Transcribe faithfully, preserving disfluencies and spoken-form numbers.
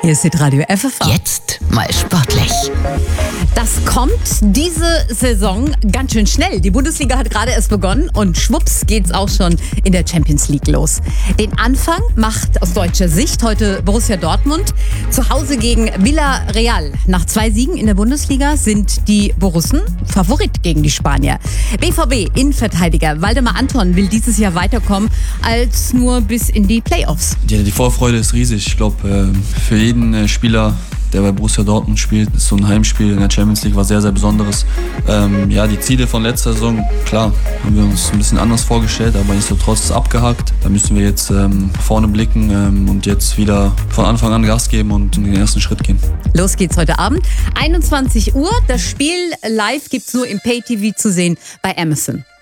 Hier ist Hitradio F F V. Jetzt mal sportlich. Das kommt diese Saison ganz schön schnell. Die Bundesliga hat gerade erst begonnen und schwupps geht's auch schon in der Champions League los. Den Anfang macht aus deutscher Sicht heute Borussia Dortmund zu Hause gegen Villarreal. Nach zwei Siegen in der Bundesliga sind die Borussen Favorit gegen die Spanier. B V B-Innenverteidiger Waldemar Anton will dieses Jahr weiterkommen als nur bis in die Playoffs. Ja, die Vorfreude ist riesig. Ich glaube, für jeden Spieler, der bei Borussia Dortmund spielt, ist so ein Heimspiel in der Champions League was sehr, sehr Besonderes. Ähm, ja, die Ziele von letzter Saison, klar, haben wir uns ein bisschen anders vorgestellt, aber nichtsdestotrotz ist abgehakt. Da müssen wir jetzt ähm, vorne blicken ähm, und jetzt wieder von Anfang an Gas geben und den ersten Schritt gehen. Los geht's heute Abend, einundzwanzig Uhr. Das Spiel live gibt's nur im Pay-T V zu sehen bei Amazon.